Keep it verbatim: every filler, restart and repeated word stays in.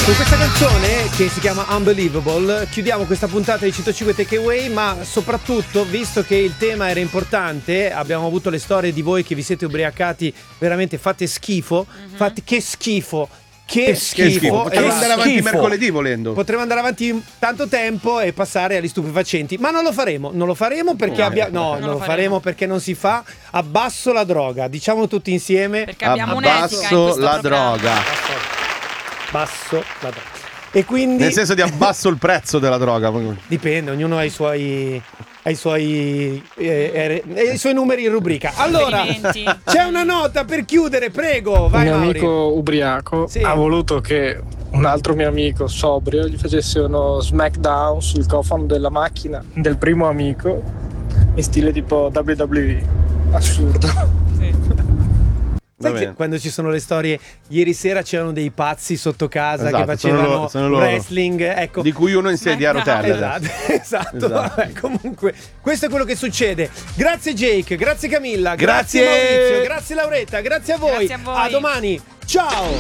Con questa canzone che si chiama Unbelievable chiudiamo questa puntata di centocinque Takeaway, ma soprattutto, visto che il tema era importante, abbiamo avuto le storie di voi che vi siete ubriacati veramente fate schifo, mm-hmm. fate che schifo. Che, che schifo, schifo. Potremmo eh, andare avanti schifo. mercoledì volendo. Potremmo andare avanti tanto tempo e passare agli stupefacenti, ma non lo faremo, non lo faremo perché oh, abbiamo no, non, non lo faremo. faremo perché non si fa. Abbasso la droga, diciamo tutti insieme. Perché abbiamo abbasso un'etica in questo la programma. droga. Abbasso la droga. E quindi nel senso di abbasso il prezzo della droga. Dipende, ognuno ha i suoi ha i suoi eh, eh, i suoi numeri in rubrica. Allora, c'è una nota per chiudere, prego, vai. Un mio Mauri. amico ubriaco sì. ha voluto che un altro mio amico sobrio gli facesse uno smackdown sul cofano della macchina del primo amico in stile tipo W W E. Assurdo. Sì. Sai che quando ci sono le storie, ieri sera c'erano dei pazzi sotto casa esatto, che facevano sono loro, sono wrestling, ecco. Di cui uno in sedia a rotelle. Esatto, esatto. esatto. Vabbè, comunque, questo è quello che succede. Grazie Jake, grazie Camilla, grazie, grazie Maurizio, grazie Lauretta, grazie a voi. Grazie a voi. A domani. Ciao.